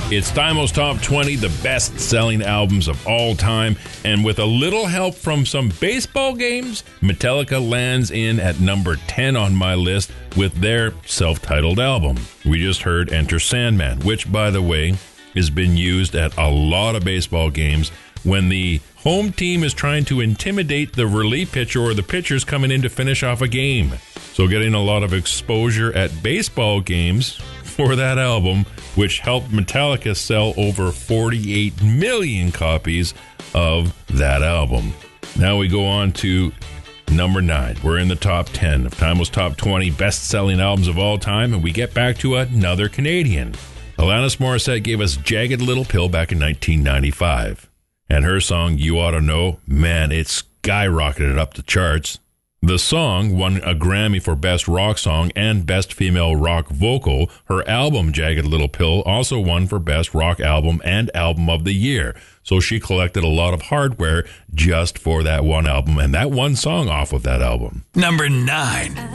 It's Thymo's Top 20, the best-selling albums of all time, and with a little help from some baseball games, Metallica lands in at number 10 on my list with their self-titled album. We just heard Enter Sandman, which, by the way, has been used at a lot of baseball games when the home team is trying to intimidate the relief pitcher or the pitchers coming in to finish off a game. So getting a lot of exposure at baseball games for that album, which helped Metallica sell over 48 million copies of that album. Now we go on to number 9. We're in the top 10 of Thymo's Top 20 best-selling albums of all time, and we get back to another Canadian. Alanis Morissette gave us Jagged Little Pill back in 1995. And her song, You Oughta Know, man, it skyrocketed up the charts. The song won a Grammy for Best Rock Song and Best Female Rock Vocal. Her album, Jagged Little Pill, also won for Best Rock Album and Album of the Year. So she collected a lot of hardware just for that one album and that one song off of that album. Number 9.